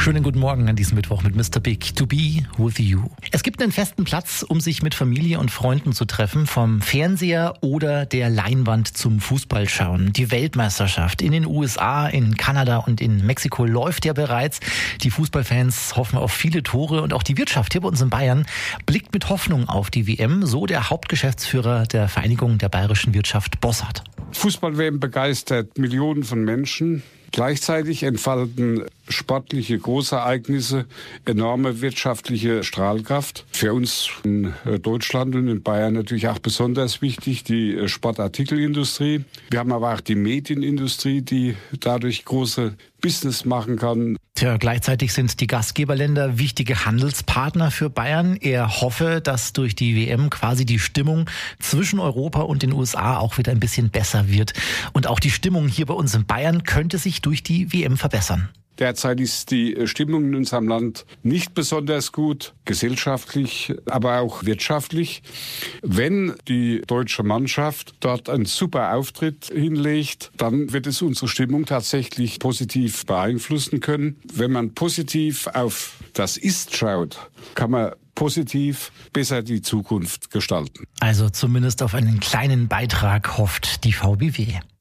Schönen guten Morgen an diesem Mittwoch mit Mr. Big, to be with you. Es gibt einen festen Platz, um sich mit Familie und Freunden zu treffen, vom Fernseher oder der Leinwand zum Fußballschauen. Die Weltmeisterschaft in den USA, in Kanada und in Mexiko läuft ja bereits. Die Fußballfans hoffen auf viele Tore und auch die Wirtschaft hier bei uns in Bayern blickt mit Hoffnung auf die WM, so der Hauptgeschäftsführer der Vereinigung der bayerischen Wirtschaft, Bossart. Fußball-WM begeistert Millionen von Menschen. Gleichzeitig entfalten sportliche Großereignisse enorme wirtschaftliche Strahlkraft. Für uns in Deutschland und in Bayern natürlich auch besonders wichtig die Sportartikelindustrie. Wir haben aber auch die Medienindustrie, die dadurch große Business machen kann. Gleichzeitig sind die Gastgeberländer wichtige Handelspartner für Bayern. Er hoffe, dass durch die WM quasi die Stimmung zwischen Europa und den USA auch wieder ein bisschen besser wird. Und auch die Stimmung hier bei uns in Bayern könnte sich durch die WM verbessern. Derzeit ist die Stimmung in unserem Land nicht besonders gut, gesellschaftlich, aber auch wirtschaftlich. Wenn die deutsche Mannschaft dort einen super Auftritt hinlegt, dann wird es unsere Stimmung tatsächlich positiv beeinflussen können. Wenn man positiv auf das Ist schaut, kann man positiv besser die Zukunft gestalten. Also zumindest auf einen kleinen Beitrag hofft die VBW.